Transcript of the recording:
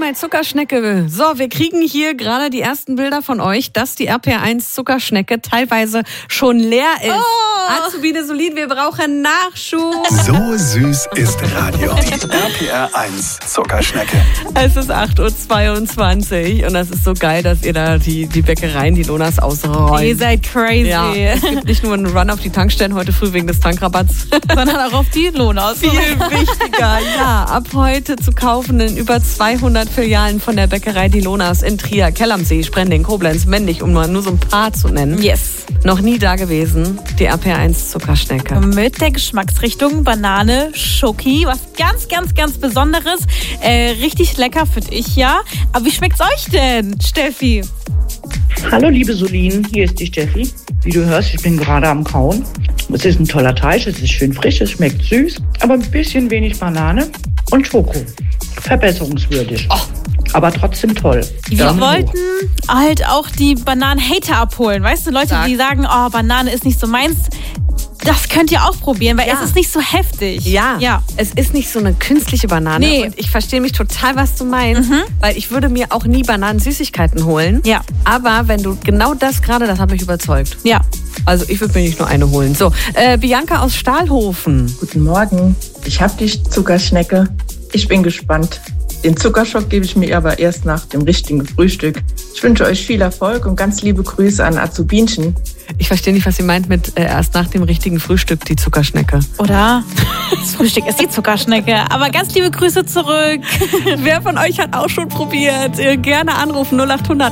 mal Zuckerschnecke. So, wir kriegen hier gerade die ersten Bilder von euch, dass die RPR1 Zuckerschnecke teilweise schon leer ist. Oh. Azubine Solin, wir brauchen Nachschub. So süß ist Radio. Die RPR1 Zuckerschnecke. Es ist 8:22 Uhr und das ist so geil, dass ihr da die Bäckereien, die Lonas ausräumt. Ihr seid crazy. Ja, es gibt nicht nur einen Run auf die Tankstellen heute früh wegen des Tankrabatts, sondern auch auf die Lonas. Viel wichtiger, ja. Ab heute zu kaufen in über 200 Filialen von der Bäckerei Die Lonas in Trier, Kellamsee, Sprending, Koblenz, Mendig, um nur so ein paar zu nennen. Yes. Noch nie da gewesen, die RPR1 Zuckerschnecke. Mit der Geschmacksrichtung Banane, Schoki, was ganz, ganz, ganz Besonderes. Richtig lecker, finde ich, ja. Aber wie schmeckt's euch denn, Steffi? Hallo liebe Solin, hier ist die Steffi. Wie du hörst, ich bin gerade am Kauen. Es ist ein toller Teig, es ist schön frisch, es schmeckt süß, aber ein bisschen wenig Banane und Schoko. Verbesserungswürdig. Oh. Aber trotzdem toll. Wir wollten halt auch die Bananen-Hater abholen. Weißt du, Leute, die sagen, oh, Banane ist nicht so meins. Das könnt ihr auch probieren, weil es ist nicht so heftig. Ja, es ist nicht so eine künstliche Banane. Nee. Und ich verstehe mich total, was du meinst, weil ich würde mir auch nie Bananensüßigkeiten holen. Ja. Aber wenn du genau das hat mich überzeugt. Ja. Also ich würde mir nicht nur eine holen. So, Bianca aus Stahlhofen. Guten Morgen, ich habe die Zuckerschnecke. Ich bin gespannt. Den Zuckerschock gebe ich mir aber erst nach dem richtigen Frühstück. Ich wünsche euch viel Erfolg und ganz liebe Grüße an Azubinchen. Ich verstehe nicht, was sie meint mit erst nach dem richtigen Frühstück die Zuckerschnecke. Oder? Das Frühstück ist die Zuckerschnecke. Aber ganz liebe Grüße zurück. Wer von euch hat auch schon probiert? Gerne anrufen 0800